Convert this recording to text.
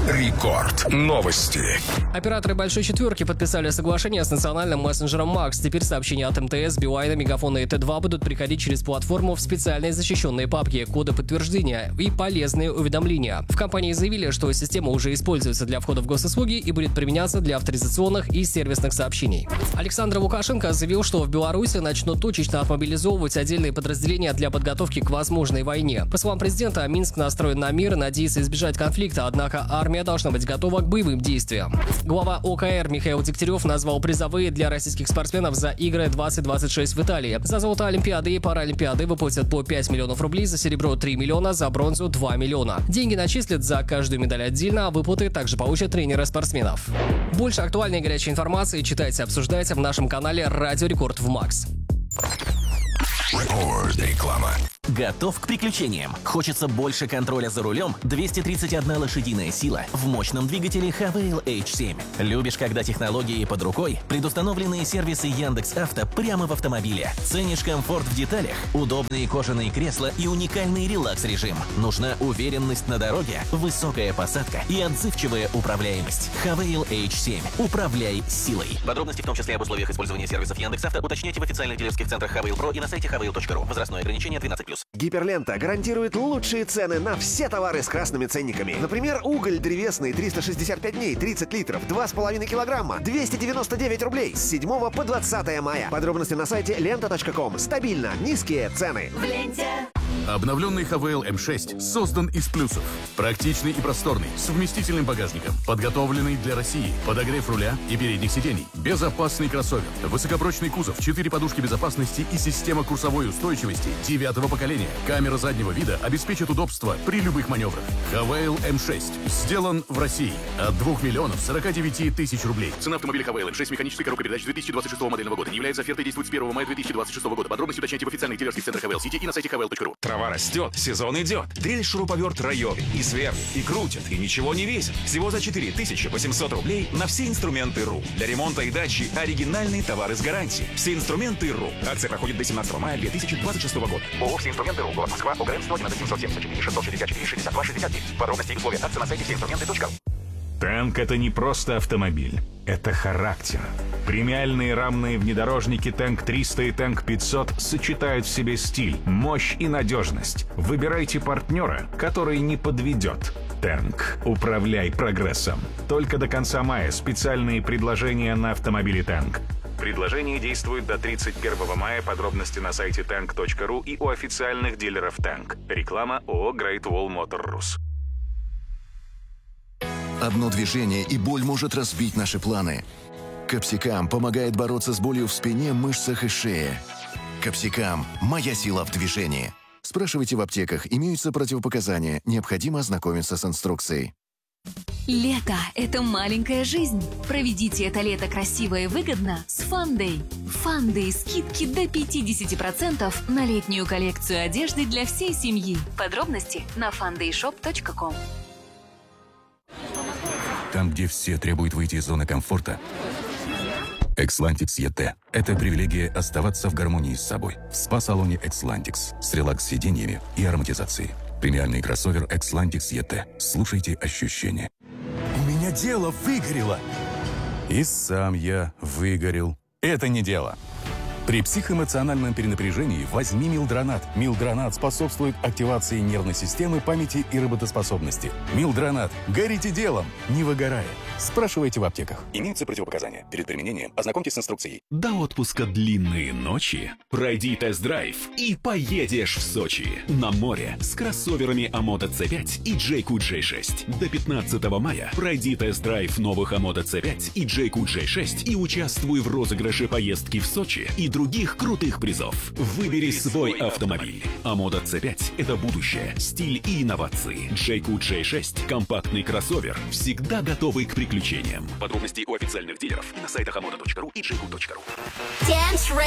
Рекорд. Новости. Операторы «Большой четверки» подписали соглашение с национальным мессенджером Макс. Теперь сообщения от МТС, Билайна, Мегафона и Т2 будут приходить через платформу в специальные защищенные папки, коды подтверждения и полезные уведомления. В компании заявили, что система уже используется для входа в госуслуги и будет применяться для авторизационных и сервисных сообщений. Александр Лукашенко заявил, что в Беларуси начнут точечно отмобилизовывать отдельные подразделения для подготовки к возможной войне. По словам президента, Минск настроен на мир и надеется избежать конфликта, однако армия должна быть готова к боевым действиям. Глава ОКР Михаил Дегтярев назвал призовые для российских спортсменов за игры 2026 в Италии. За золото Олимпиады и Паралимпиады выплатят по 5 миллионов рублей, за серебро 3 миллиона, за бронзу 2 миллиона. Деньги начислят за каждую медаль отдельно, а выплаты также получат тренеры спортсменов. Больше актуальной и горячей информации читайте, обсуждайте в нашем канале «Радио Рекорд» в Макс. Реклама. Готов к приключениям? Хочется больше контроля за рулем? 231 лошадиная сила в мощном двигателе Havail H7. Любишь, когда технологии под рукой? Предустановленные сервисы Яндекс.Авто прямо в автомобиле. Ценишь комфорт в деталях? Удобные кожаные кресла и уникальный релакс-режим. Нужна уверенность на дороге? Высокая посадка и отзывчивая управляемость. Havail H7. Управляй силой. Подробности, в том числе об условиях использования сервисов Яндекс.Авто, уточняйте в официальных дилерских центрах Havail Pro и на сайте havail.ru. Возрастное ограничение 12+. Гиперлента гарантирует лучшие цены на все товары с красными ценниками. Например, уголь древесный 365 дней, 30 литров, 2,5 килограмма, 299 рублей с 7 по 20 мая. Подробности на сайте lenta.com. Стабильно низкие цены. В ленте. Обновленный Havail M6 создан из плюсов. Практичный и просторный, с вместительным багажником, подготовленный для России, подогрев руля и передних сидений, безопасный кроссовер, высокопрочный кузов, 4 подушки безопасности и система курсовой устойчивости 9-го поколения. Камера заднего вида обеспечит удобство при любых маневрах. Havail M6 сделан в России от 2 миллионов 49 тысяч рублей. Цена автомобиля Havail M6 механической коробкой передач 2026 модельного года не является офертой, действует с 1 мая 2026 года. Подробности уточняйте в официальных дилерских центрах Havail City и на сайте havail.ru. Трава растет, сезон идет. Дрель-шуруповерт Райоби. И сверху, и крутит, и ничего не весит. Всего за 4800 рублей на все инструменты РУ. Для ремонта и дачи оригинальные товары с гарантией. Все инструменты РУ. Акция проходит до 17 мая 2026 года. ООО «Все инструменты РУ». Город Москва. ОГРН 111 774 664 62 69. Подробности и условия акции на сайте всеинструменты.ру. Танк — это не просто автомобиль, это характер. Премиальные рамные внедорожники Танк 300 и Танк 500 сочетают в себе стиль, мощь и надежность. Выбирайте партнера, который не подведет. Танк. Управляй прогрессом. Только до конца мая специальные предложения на автомобили Танк. Предложение действует до 31 мая. Подробности на сайте tank.ru и у официальных дилеров Танк. Реклама ООО Great Wall Motor Rus. Одно движение, и боль может разбить наши планы. Капсикам помогает бороться с болью в спине, мышцах и шее. Капсикам – моя сила в движении. Спрашивайте в аптеках, имеются противопоказания, необходимо ознакомиться с инструкцией. Лето – это маленькая жизнь. Проведите это лето красиво и выгодно с Фандэй. Фандэй – скидки до 50% на летнюю коллекцию одежды для всей семьи. Подробности на fandayshop.com. Там, где все требуют выйти из зоны комфорта, Xlantix ET – это привилегия оставаться в гармонии с собой. В спа-салоне Xlantix с релакс-сиденьями и ароматизацией. Премиальный кроссовер Xlantix ET. Слушайте ощущения. У меня дело выгорело. И сам я выгорел. Это не дело. При психоэмоциональном перенапряжении возьми Милдронат. Милдронат способствует активации нервной системы, памяти и работоспособности. Милдронат. Горите делом, не выгорая. Спрашивайте в аптеках. Имеются противопоказания. Перед применением ознакомьтесь с инструкцией. До отпуска длинные ночи. Пройди тест-драйв и поедешь в Сочи. На море с кроссоверами Амода C5 и Джейку J6. До 15 мая пройди тест-драйв новых Амода C5 и Джейку J6 и участвуй в розыгрыше поездки в Сочи и других крутых призов. Выбери свой автомобиль. Амода C5 – это будущее, стиль и инновации. Джейку J6 – компактный кроссовер, всегда готовый к приключениям. Подробности у официальных дилеров и на сайтах amoda.ru и jayco.ru.